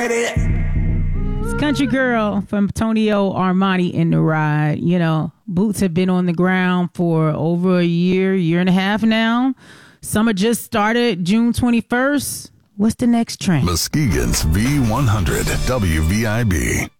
It's Country Girl from Tonio Armani in the Ride. You know, boots have been on the ground for over a year and a half now. Summer just started June 21st. What's the next trend? Muskegon's V100 WVIB.